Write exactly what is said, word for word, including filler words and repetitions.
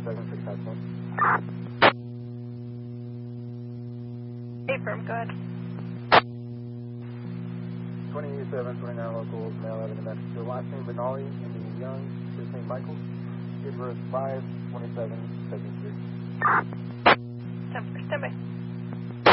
seven six nine one. Affirm, go ahead. twenty-seven twenty-nine locals, male out of New Mexico, last name Benali, Indian Young, first name Michael, date of birth five twenty-seven seventy-three. ten four, stand by.